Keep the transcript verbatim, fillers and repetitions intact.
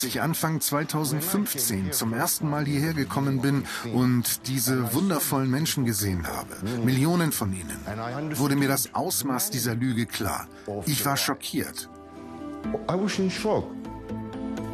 Als ich Anfang zweitausendfünfzehn zum ersten Mal hierher gekommen bin und diese wundervollen Menschen gesehen habe, Millionen von ihnen, wurde mir das Ausmaß dieser Lüge klar. Ich war schockiert. I was in shock.